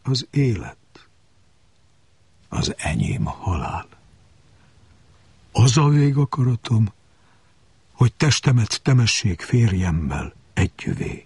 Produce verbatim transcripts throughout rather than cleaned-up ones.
az élet, az enyém a halál. Az a végakaratom, hogy testemet temessék férjemmel együvé.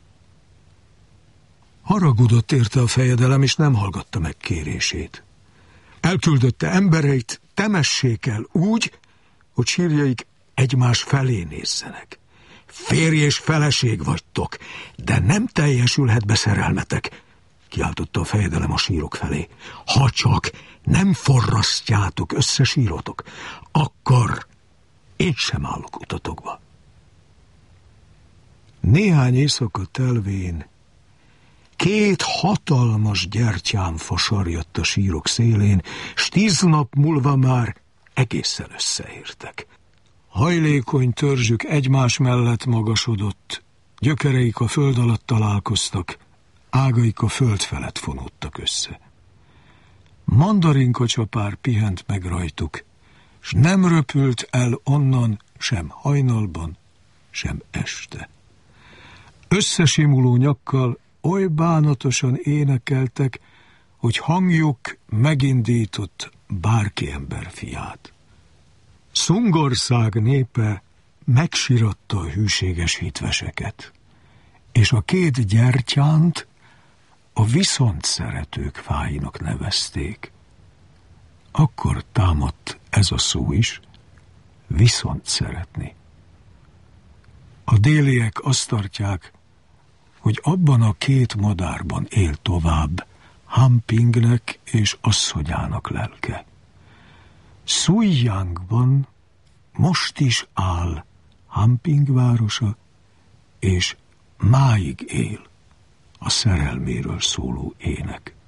Haragudott érte a fejedelem, és nem hallgatta meg kérését. Elküldötte embereit, temessék el úgy, hogy sírjaik egymás felé nézzenek. Férj és feleség vagytok, de nem teljesülhet be szerelmetek, kiáltotta a fejedelem a sírok felé. Ha csak nem forrasztjátok össze sírotok, akkor én sem állok utatokba. Néhány éjszaka telvén két hatalmas gyertyánfa sarjadt a sírok szélén, s tíz nap múlva már egészen összeértek. Hajlékony törzsük egymás mellett magasodott, gyökereik a föld alatt találkoztak, ágaik a föld felett fonódtak össze. Mandarinkacsapár pihent meg rajtuk, s nem röpült el onnan sem hajnalban, sem este. Összesimuló nyakkal oly bánatosan énekeltek, hogy hangjuk megindított bárki ember fiát. Szungország népe megsiratta a hűséges hitveseket, és a két gyertyánt a viszont szeretők fáinak nevezték. Akkor támadt ez a szó is, viszont szeretni. A déliek azt tartják, hogy abban a két madárban él tovább Hampingnek és asszonyának lelke. Szújjánkban most is áll Hamping városa, és máig él a szerelméről szóló ének.